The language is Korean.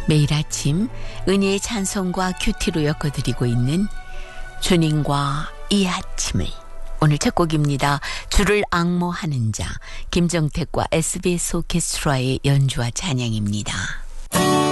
매일 아침 은혜의 찬송과 큐티로 엮어드리고 있는 주님과 이 아침을, 오늘 첫 곡입니다. 주를 앙모하는 자, 김정택과 SBS 오케스트라의 연주와 찬양입니다.